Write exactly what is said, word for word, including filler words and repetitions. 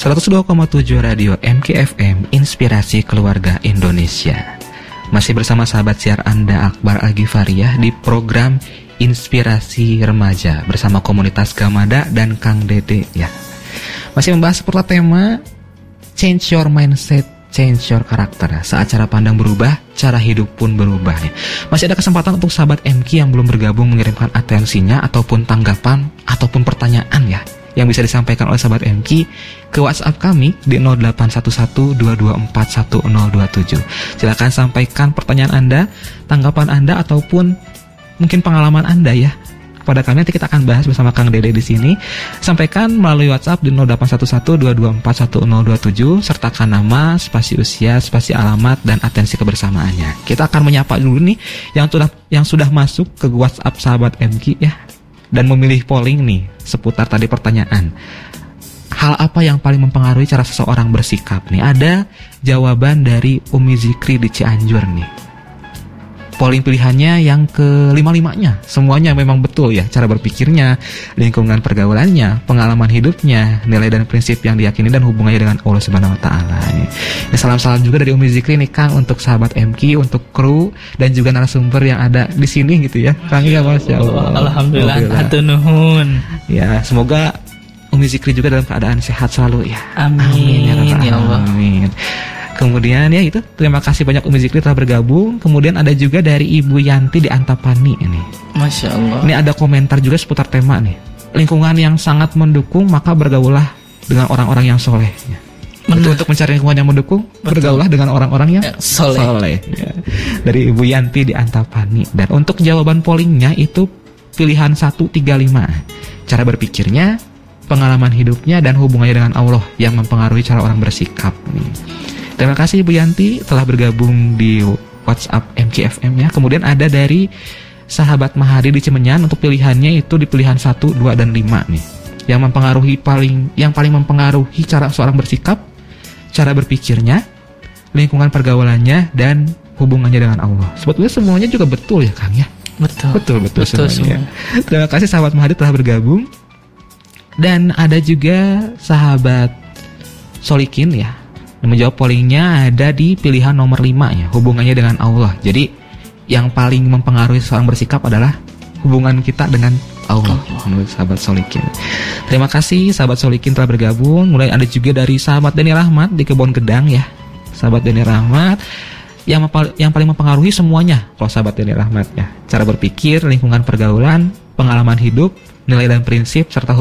seratus dua koma tujuh Radio M K F M, Inspirasi Keluarga Indonesia. Masih bersama sahabat siar Anda Akbar Al-Ghifariyah di program Inspirasi Remaja bersama komunitas Gamada dan Kang Dede ya. Masih membahas seputar tema Change Your Mindset, Change Your Character. Saat cara pandang berubah, cara hidup pun berubah ya. Masih ada kesempatan untuk sahabat M K yang belum bergabung mengirimkan atensinya ataupun tanggapan ataupun pertanyaan ya, yang bisa disampaikan oleh sahabat M K ke WhatsApp kami di nol delapan satu satu dua dua empat satu nol dua tujuh. Silakan sampaikan pertanyaan Anda, tanggapan Anda ataupun mungkin pengalaman Anda ya kepada kami. Nanti kita akan bahas bersama Kang Dede di sini. Sampaikan melalui WhatsApp di nol delapan satu satu dua dua empat satu nol dua tujuh, sertakan nama, spasi usia, spasi alamat dan atensi kebersamaannya. Kita akan menyapa dulu nih yang sudah yang sudah masuk ke WhatsApp sahabat M K ya, dan memilih polling nih seputar tadi pertanyaan. Hal apa yang paling mempengaruhi cara seseorang bersikap nih? Ada jawaban dari Umi Zikri di Cianjur nih. Polling pilihannya yang kelima-limanya, semuanya memang betul ya. Cara berpikirnya, lingkungan pergaulannya, pengalaman hidupnya, nilai dan prinsip yang diyakini dan hubungannya dengan Allah Subhanahu Wa Taala. Ya, salam-salam juga dari Umi Zikri nih Kang untuk sahabat M K, untuk kru dan juga narasumber yang ada di sini gitu ya. Kang ya, Masya Allah. Alhamdulillah. Hatur nuhun. Ya, semoga Umi Zikri juga dalam keadaan sehat selalu ya. Amin, Amin ya, ya Allah. Amin. Kemudian ya itu, terima kasih banyak Umi Zikri telah bergabung. Kemudian ada juga dari Ibu Yanti di Antapani ini. Masya Allah. Ini ada komentar juga seputar tema nih. Lingkungan yang sangat mendukung, maka bergaulah dengan orang-orang yang soleh. Untuk, untuk mencari lingkungan yang mendukung, betul, bergaulah dengan orang-orang yang ya, soleh. soleh ya. Dari Ibu Yanti di Antapani. Dan untuk jawaban pollingnya itu pilihan satu tiga lima. Cara berpikirnya, pengalaman hidupnya dan hubungannya dengan Allah yang mempengaruhi cara orang bersikap nih. Terima kasih Ibu Yanti telah bergabung di WhatsApp M K F M ya. Kemudian ada dari sahabat Mahadi di Cimenyan, untuk pilihannya itu di pilihan satu, dua dan lima nih. Yang mempengaruhi paling yang paling mempengaruhi cara seorang bersikap, cara berpikirnya, lingkungan pergaulannya dan hubungannya dengan Allah. Sebetulnya semuanya juga betul ya Kang ya. Betul. Betul betul, betul semuanya. Semua. Terima kasih sahabat Mahadi telah bergabung. Dan ada juga sahabat Solikin ya, menjawab pollingnya ada di pilihan nomor lima ya, hubungannya dengan Allah. Jadi yang paling mempengaruhi seorang bersikap adalah hubungan kita dengan Allah, Allah. Menurut sahabat Solikin. Terima kasih sahabat Solikin telah bergabung. Mulai ada juga dari sahabat Deni Rahmat di Kebon Gedang ya. Sahabat Deni Rahmat yang yang paling mempengaruhi semuanya kalau sahabat Deni Rahmat ya, cara berpikir, lingkungan pergaulan, pengalaman hidup, nilai dan prinsip serta